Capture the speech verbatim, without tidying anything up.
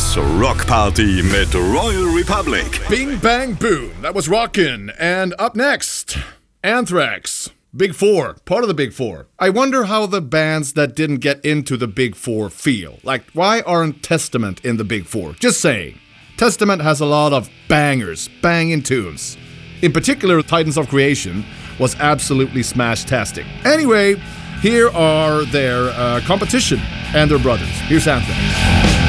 Vox Rock Party mit Royal Republic. Bing Bang Boom. That was rockin'. And up next, Anthrax. Big Four, part of the Big Four. I wonder how the bands that didn't get into the Big Four feel. Like, why aren't Testament in the Big Four? Just saying. Testament has a lot of bangers, banging tunes. In particular, Titans of Creation was absolutely smash-tastic. Anyway, here are their uh, competition and their brothers. Here's Anthrax.